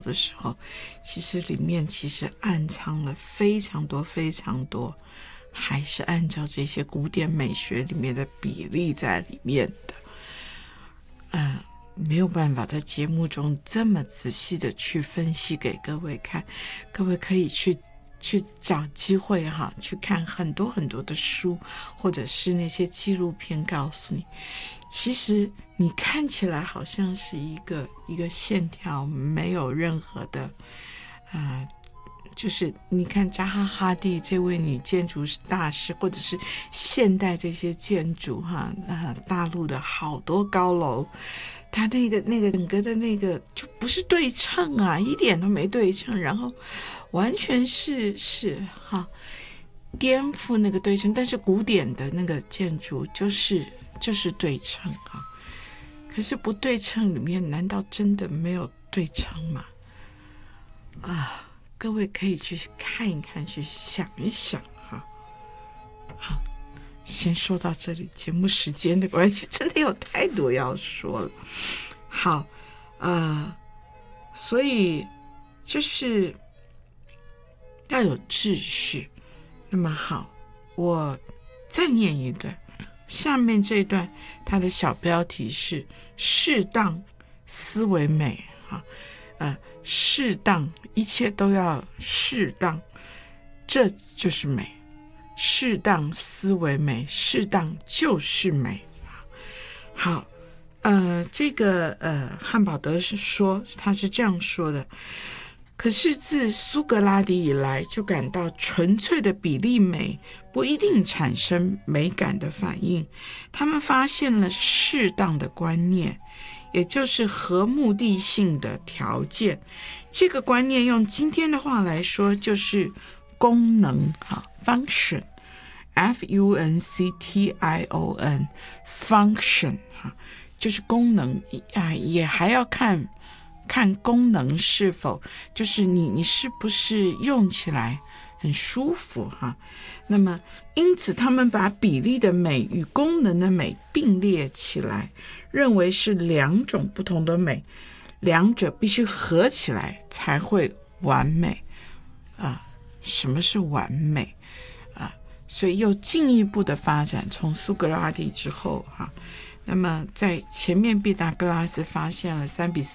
的时候，其实里面其实暗藏了非常多非常多，还是按照这些古典美学里面的比例在里面的。没有办法在节目中这么仔细的去分析给各位看，各位可以去找机会去看很多很多的书，或者是那些纪录片，告诉你其实你看起来好像是一个线条，没有任何的就是你看扎哈哈蒂这位女建筑大师，或者是现代这些建筑大陆的好多高楼，它那个整个的那个就不是对称啊，一点都没对称，然后完全是颠覆那个对称。但是古典的那个建筑就是对称可是不对称里面难道真的没有对称吗？各位可以去看一看，去想一想好，先说到这里，节目时间的关系，真的有太多要说了。好，所以就是要有秩序。那么好，我再念一段，下面这一段它的小标题是适当思维美适当，一切都要适当，这就是美。适当思维美，适当就是美。好，这个汉堡德是说，他是这样说的：可是自苏格拉底以来，就感到纯粹的比例美不一定产生美感的反应。他们发现了适当的观念，也就是合目的性的条件。这个观念用今天的话来说，就是功能function F-U-N-C-T-I-O-N function 就是功能也还要看功能是否就是你是不是用起来很舒服那么因此他们把比例的美与功能的美并列起来，认为是两种不同的美，两者必须合起来才会完美什么是完美所以又进一步的发展，从苏格拉底之后那么在前面毕达哥拉斯发现了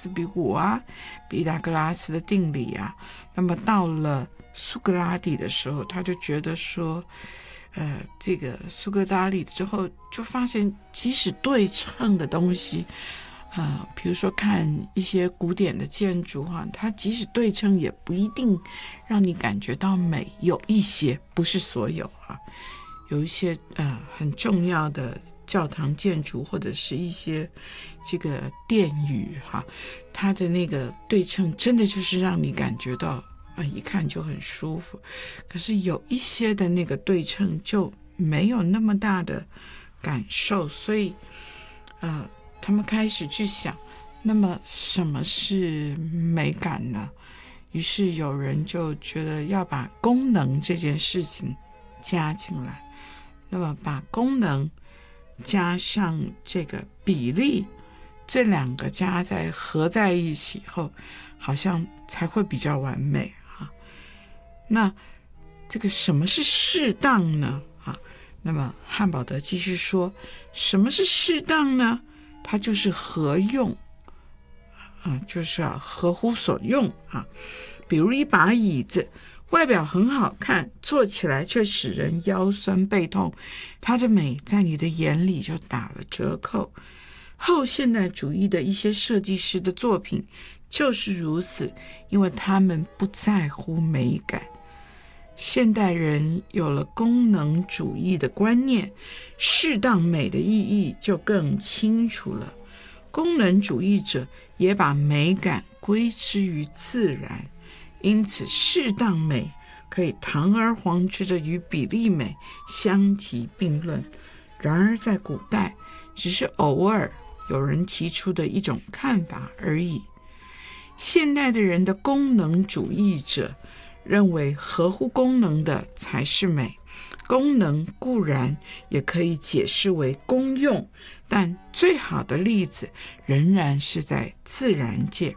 3:4:5毕达哥拉斯的定理那么到了苏格拉底的时候，他就觉得说这个苏格拉底之后就发现即使对称的东西比如说看一些古典的建筑它即使对称也不一定让你感觉到美，有一些不是所有有一些很重要的教堂建筑或者是一些这个殿宇它的那个对称真的就是让你感觉到一看就很舒服。可是有一些的那个对称就没有那么大的感受，所以他们开始去想，那么什么是美感呢？于是有人就觉得要把功能这件事情加进来，那么把功能加上这个比例，这两个合在一起后，好像才会比较完美那这个什么是适当呢？那么汉堡德继续说，什么是适当呢？它就是合用就是合乎所用比如一把椅子，外表很好看，坐起来却使人腰酸背痛，它的美在你的眼里就打了折扣。后现代主义的一些设计师的作品就是如此，因为他们不在乎美感。现代人有了功能主义的观念，适当美的意义就更清楚了。功能主义者也把美感归之于自然，因此适当美可以堂而皇之的与比例美相提并论。然而在古代，只是偶尔有人提出的一种看法而已。现代的人的功能主义者认为合乎功能的才是美，功能固然也可以解释为功用，但最好的例子仍然是在自然界，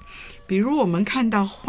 比如我们看到